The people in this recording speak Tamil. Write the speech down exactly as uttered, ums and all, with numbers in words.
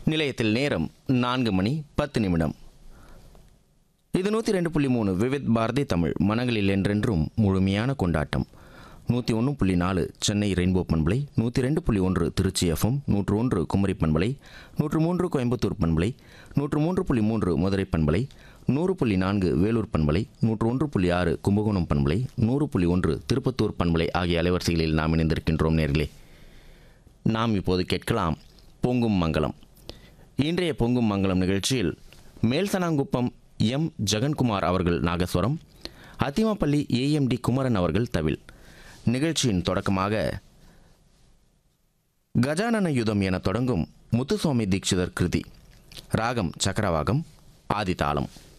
நிலையத்தில் நேரம் நான்கு மணி பத்து நிமிடம். இது நூற்றி ரெண்டு புள்ளி மூணு விவித் பாரதி தமிழ், மனங்களில் என்றென்றும் முழுமையான கொண்டாட்டம். நூற்றி ஒன்று புள்ளி நாலு சென்னை ரெயின்போ பண்பலை, நூற்றி ரெண்டு புள்ளி ஒன்று திருச்சி எஃப்எம், நூற்று ஒன்று குமரி பண்பலை, நூற்று மூன்று கோயம்புத்தூர் பண்பலை, நூற்று மூன்று புள்ளி மூன்று மதுரை பண்பலை, நூறு புள்ளி நான்கு வேலூர் பண்பலை, நூற்று ஒன்று புள்ளி ஆறு கும்பகோணம் பண்பலை, நூறு புள்ளி ஒன்று திருப்பத்தூர் பண்பலை ஆகிய அலைவரிசைகளில் நாம் இணைந்திருக்கின்றோம். நேர்களே, நாம் இப்போது கேட்கலாம் பொங்கும் மங்களம். இன்றைய பொங்கும் மங்களம் நிகழ்ச்சியில் மேல்சனாங்குப்பம் எம் ஜெகன்குமார் அவர்கள் நாகஸ்வரம், அத்திமாப்பள்ளி ஏஎம்டி குமரன் அவர்கள் தவில். நிகழ்ச்சியின் தொடக்கமாக கஜானன யுதம் என தொடங்கும் முத்துசுவாமி தீட்சிதர் கிருதி, ராகம் சக்கரவாகம், ஆதிதாளம்.